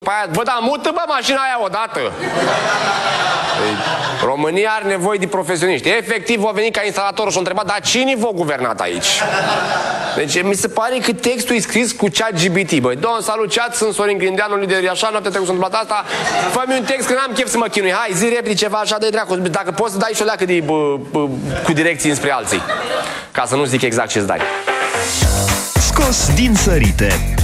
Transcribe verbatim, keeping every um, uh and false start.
Aia, bă, da, mută, bă, mașina aia odată. România are nevoie de profesioniști. Efectiv, a venit ca instalator și a întrebat, dar cine v-a guvernat aici? Deci, mi se pare că textul e scris cu chat G P T, băi. Domn, salut, chat, sunt Sorin Grindeanu, lider așa, noaptea trecută s-a întâmplat asta. Fă-mi un text, că n-am chef să mă chinui. Hai, zi repede ceva așa de dracu. Dacă poți să dai și o leacă de, bă, bă, cu direcții înspre alții. Ca să nu zic exact ce-ți dai. Scos din sărite.